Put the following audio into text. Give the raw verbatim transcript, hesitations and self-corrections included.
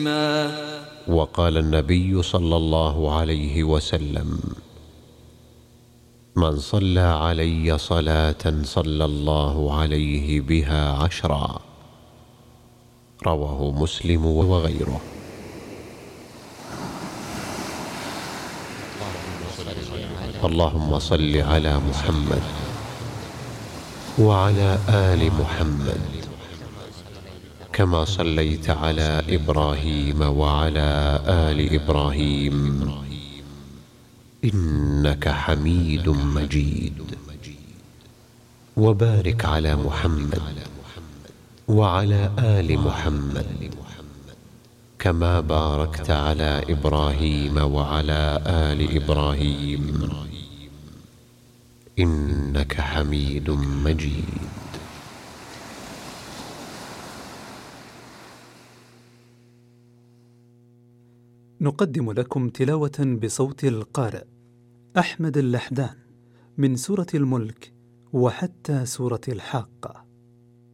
وقال النبي صلى الله عليه وسلم: من صلى علي صلاة صلى الله عليه بها عشرا. رواه مسلم وغيره. اللهم صل على محمد وعلى آل محمد كما صليت على إبراهيم وعلى آل إبراهيم إنك حميد مجيد. وبارك على محمد وعلى آل محمد كما باركت على إبراهيم وعلى آل إبراهيم إنك حميد مجيد. نقدم لكم تلاوة بصوت القارئ أحمد اللحدان من سورة الملك وحتى سورة الحاقة.